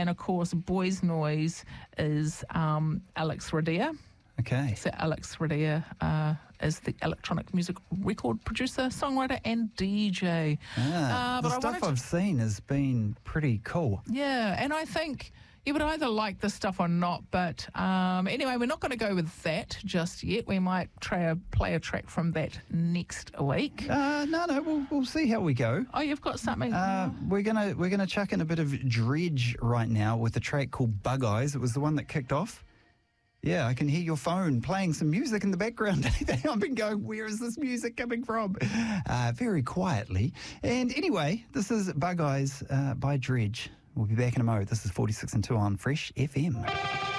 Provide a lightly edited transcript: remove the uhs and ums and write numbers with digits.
And, of course, Boys Noise is Alex Radea. Okay. So Alex Radea is the electronic music record producer, songwriter, and DJ. The but stuff I've seen has been pretty cool. Yeah, and I think you would either like this stuff or not. But anyway, we're not going to go with that just yet. We might play a track from that next week. No, we'll see how we go. Oh, you've got something? We're gonna chuck in a bit of Dredge right now with a track called Bug Eyes. It was the one that kicked off. Yeah, I can hear your phone playing some music in the background. I've been going, where is this music coming from? Very quietly. And anyway, this is Bug Eyes by Dredge. We'll be back in a moment. This is 46 and 2 on Fresh FM.